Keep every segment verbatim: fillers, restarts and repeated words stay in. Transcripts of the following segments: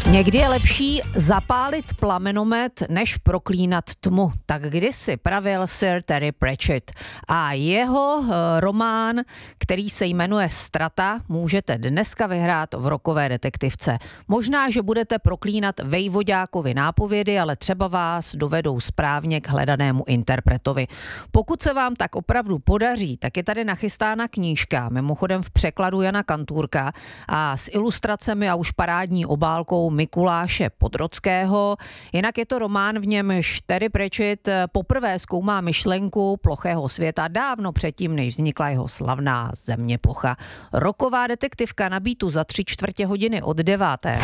Někdy je lepší zapálit plamenomet, než proklínat tmu. Tak kdysi pravil Sir Terry Pratchett. A jeho e, román, který se jmenuje Strata, můžete dneska vyhrát v rokové detektivce. Možná, že budete proklínat Vejvoďákovi nápovědy, ale třeba vás dovedou správně k hledanému interpretovi. Pokud se vám tak opravdu podaří, tak je tady nachystána knížka, mimochodem v překladu Jana Kantůrka a s ilustracemi a už parádní obálkou Mikuláše Podrodského. Jinak je to román, v němž Terry Pratchett poprvé zkoumá myšlenku plochého světa dávno předtím, než vznikla jeho slavná země plocha. Roková detektivka na Beatu za tři čtvrtě hodiny od deváté.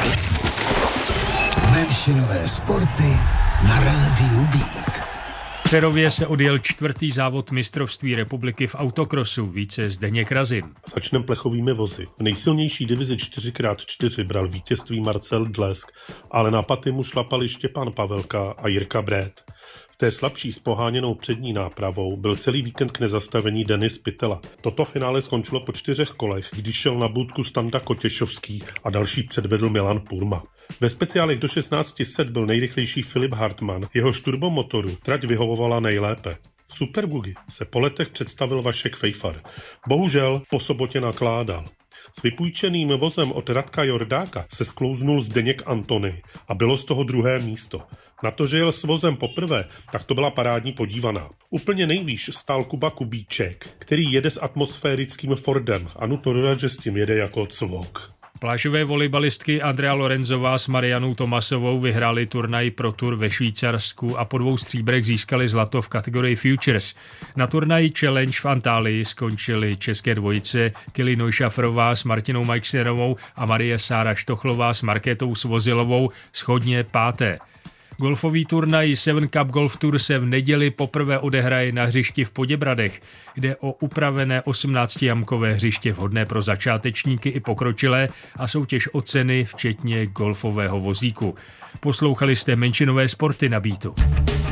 Menšinové sporty na rádiu Beat. V Přerově se odjel čtvrtý závod mistrovství republiky v autokrosu, více Zdeněk Razin. Začneme plechovými vozy. V nejsilnější divizi čtyři krát čtyři bral vítězství Marcel Dlesk, ale na paty mu šlapali Štěpán Pavelka a Jirka Brét. V té slabší s poháněnou přední nápravou byl celý víkend k nezastavení Denis Pitela. Toto finále skončilo po čtyřech kolech, když šel na budku Standa Kotěšovský a další předvedl Milan Purma. Ve speciálech do šestnácti set byl nejrychlejší Filip Hartmann, jehož turbomotoru trať vyhovovala nejlépe. V Superbugy se po letech představil Vašek Fejfar. Bohužel po sobotě nakládal. S vypůjčeným vozem od Radka Jordáka se sklouznul Zdeněk Antony a bylo z toho druhé místo. Na to, že jel s vozem poprvé, tak to byla parádní podívaná. Úplně nejvýš stál Kuba Kubíček, který jede s atmosférickým Fordem a nutno dodat, že s tím jede jako cvok. Plážové volejbalistky Andrea Lorenzová s Marianou Tomasovou vyhráli turnaj Pro Tour ve Švýcarsku a po dvou stříbrech získali zlato v kategorii Futures. Na turnaji Challenge v Antálii skončily české dvojice Kili Neuschafrová s Martinou Majksnerovou a Marie Sára Štochlová s Markétou Svozilovou shodně páté. Golfový turnaj Seven Cup Golf Tour se v neděli poprvé odehraje na hřišti v Poděbradech. Jde o upravené osmnáctijámkové hřiště vhodné pro začátečníky i pokročilé a soutěž o ceny včetně golfového vozíku. Poslouchali jste Menšinové sporty na Beatu.